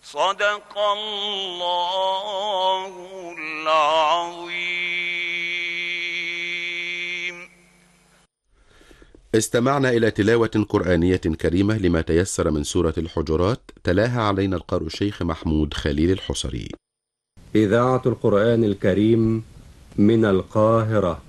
صدق الله العظيم. استمعنا إلى تلاوة قرآنية كريمة لما تيسر من سورة الحجرات، تلاها علينا القارئ الشيخ محمود خليل الحصري. إذاعة القرآن الكريم من القاهرة.